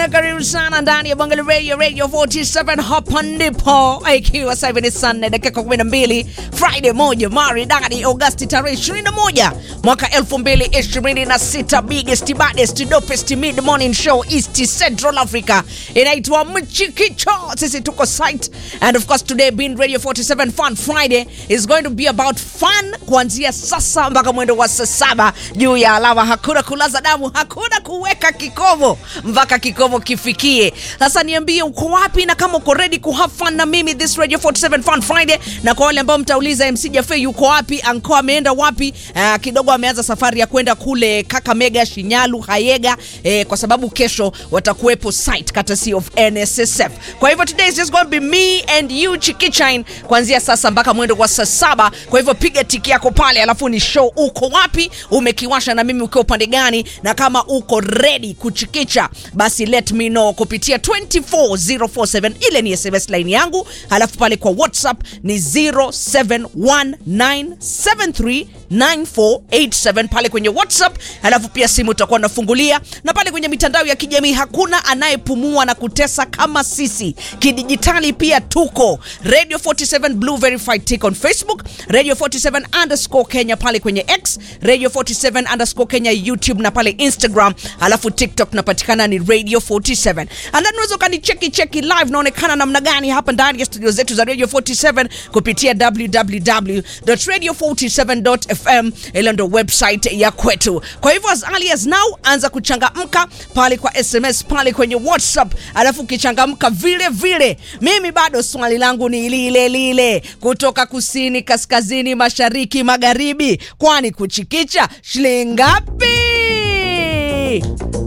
sana, karibu sana ndani ya Bongo Radio 47 hapa ndipo. Ikiwa sasa ni Sunday dakika 12 Friday moja maridadi Agosti tarehe 21 mwaka 2026. Biggest baddest dopest mid morning show East Central Africa inaitwa Mchikicho. Sisi tuko site, and of course today being Radio 47 Fun Friday is going to be about fun kuanzia sasa mpaka mwendo wa saa 7 juu ya alama. Hakuna kulaza damu, hakuna kuweka kikomo mpaka kikomo kifikie. Sasa niambie uko wapi, na kama uko ready ku have fun na mimi this Radio 47 Fun Friday. Na kwa wale ambao mtauliza MC Jaffe yuko wapi, Anko ameenda wapi, kidogo ameanza safari ya kwenda kule Kakamega, Shinyalu, Hayega, kwa sababu kesho watakuwepo site courtesy of NSSF. Kwa hivyo today is just going to be me and you Chikichain kuanzia sasa mpaka mwendo wa saa 7. Kwa hivyo piga tiki yako pale, alafu ni show uko wapi, umekiwasha na mimi uko upande gani, na kama uko ready kuchikicha basi let me know kupitia 24047. Ile ni SMS line yangu, alafu pale kwa WhatsApp ni 0719739487 pale kwenye WhatsApp. Alafu pia simu utakuwa nafungulia, na pale kwenye mitandao ya kijamii hakuna anayepumua na kutesa kama sisi. Kidijitali pia tuko Radio 47 Blue Verified tick on Facebook, Radio 47 _Kenya pale kwenye X, Radio 47 _Kenya YouTube, na pale Instagram, alafu TikTok napatikana ni Radio 47. And then unaweza kanicheki live naonekana namna gani hapa ndani ya studio zetu za Radio 47 kupitia www.radio47.fm, ile ndo website ya kwetu. Kwa hivyo as early as now anza kuchangamka pale kwa SMS pale kwenye WhatsApp, alafu ukichangamka vile vile mimi bado swali langu ni lile kutoka kusini, kaskazini, mashariki, magharibi, kwani kuchikicha shilingi ngapi?